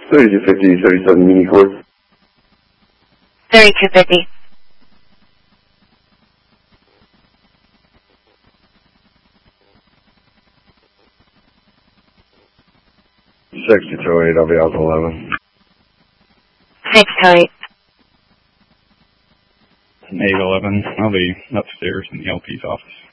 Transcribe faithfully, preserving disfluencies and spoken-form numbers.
thirty-two fifty, thirty-seven Muni Court. thirty-two fifty. six two eight, I'll be out to eleven. six two eight. eight eleven, I'll be upstairs in the L P's office.